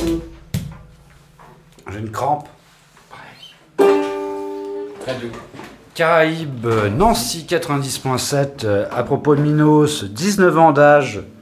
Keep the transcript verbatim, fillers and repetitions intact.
J'ai une crampe. Radio. Caraïbes, Nancy quatre-vingt-dix point sept, à propos de Minos, dix-neuf ans d'âge,